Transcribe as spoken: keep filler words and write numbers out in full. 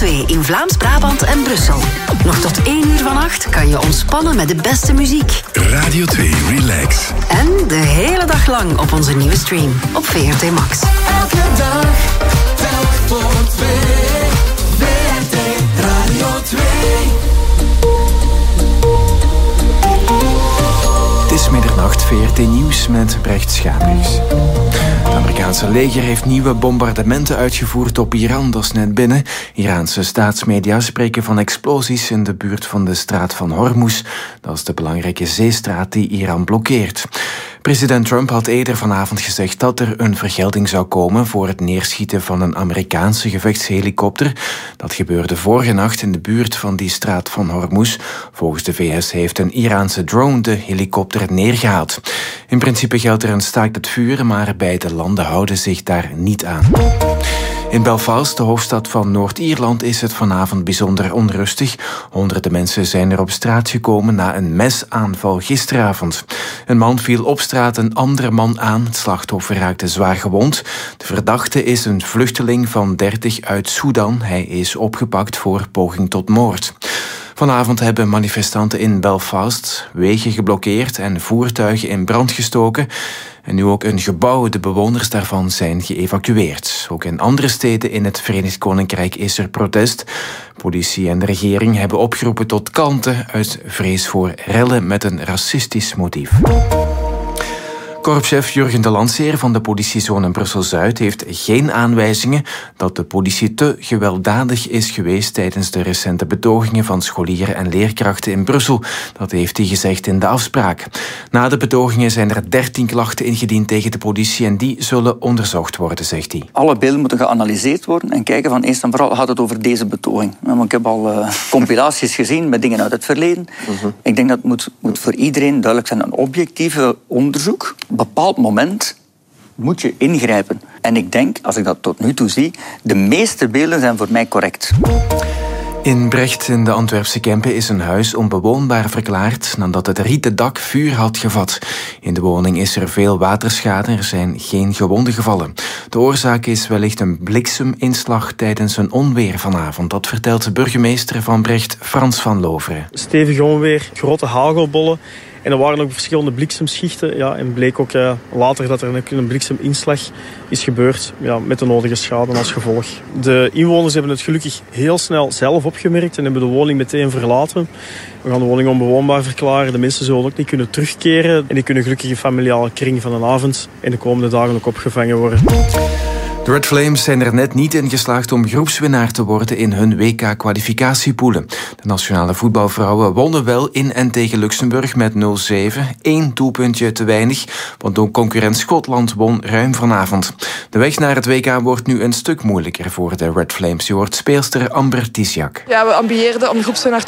twee in Vlaams-Brabant en Brussel. Nog tot één uur vannacht kan je ontspannen met de beste muziek. Radio twee Relax. En de hele dag lang op onze nieuwe stream op V R T Max. Elke dag, telk voor twee. V R T Radio twee. Het is middernacht, V R T Nieuws met Brecht Schaapers. Het Amerikaanse leger heeft nieuwe bombardementen uitgevoerd op Iran, dat is net binnen. Iraanse staatsmedia spreken van explosies in de buurt van de straat van Hormuz. Dat is de belangrijke zeestraat die Iran blokkeert. President Trump had eerder vanavond gezegd dat er een vergelding zou komen voor het neerschieten van een Amerikaanse gevechtshelikopter. Dat gebeurde vorige nacht in de buurt van die straat van Hormuz. Volgens de V S heeft een Iraanse drone de helikopter neergehaald. In principe geldt er een staakt het vuren, maar beide landen houden zich daar niet aan. In Belfast, de hoofdstad van Noord-Ierland, is het vanavond bijzonder onrustig. Honderden mensen zijn er op straat gekomen na een mesaanval gisteravond. Een man viel op straat een andere man aan. Het slachtoffer raakte zwaar gewond. De verdachte is een vluchteling van dertig uit Sudan. Hij is opgepakt voor poging tot moord. Vanavond hebben manifestanten in Belfast wegen geblokkeerd en voertuigen in brand gestoken. En nu ook een gebouw, de bewoners daarvan zijn geëvacueerd. Ook in andere steden in het Verenigd Koninkrijk is er protest. Politie en de regering hebben opgeroepen tot kalmte uit vrees voor rellen met een racistisch motief. Korpschef Jurgen de Landseer van de politiezone Brussel-Zuid heeft geen aanwijzingen dat de politie te gewelddadig is geweest tijdens de recente betogingen van scholieren en leerkrachten in Brussel. Dat heeft hij gezegd in de afspraak. Na de betogingen zijn er dertien klachten ingediend tegen de politie en die zullen onderzocht worden, zegt hij. Alle beelden moeten geanalyseerd worden en kijken van eerst en vooral gaat het over deze betoging. Want ik heb al uh, compilaties gezien met dingen uit het verleden. Uh-huh. Ik denk dat het moet, moet voor iedereen duidelijk zijn, een objectieve onderzoek. Op een bepaald moment moet je ingrijpen. En ik denk, als ik dat tot nu toe zie, de meeste beelden zijn voor mij correct. In Brecht in de Antwerpse Kempen is een huis onbewoonbaar verklaard nadat het rieten dak vuur had gevat. In de woning is er veel waterschade, er zijn geen gewonden gevallen. De oorzaak is wellicht een blikseminslag tijdens een onweer vanavond. Dat vertelt de burgemeester van Brecht, Frans van Loveren. Stevig onweer, grote hagelbollen. En er waren ook verschillende bliksemschichten. Ja, en bleek ook uh, later dat er een blikseminslag is gebeurd, ja, met de nodige schade als gevolg. De inwoners hebben het gelukkig heel snel zelf opgemerkt en hebben de woning meteen verlaten. We gaan de woning onbewoonbaar verklaren. De mensen zullen ook niet kunnen terugkeren. En die kunnen gelukkig in familiale kring van een avond en de komende dagen ook opgevangen worden. De Red Flames zijn er net niet in geslaagd om groepswinnaar te worden in hun W K-kwalificatiepoelen. De nationale voetbalvrouwen wonnen wel in en tegen Luxemburg met nul zeven. Eén doelpuntje te weinig, want ook concurrent Schotland won ruim vanavond. De weg naar het W K wordt nu een stuk moeilijker voor de Red Flames. Je hoort speelster Amber Tisjak. Ja, we ambieerden om groepswinnaar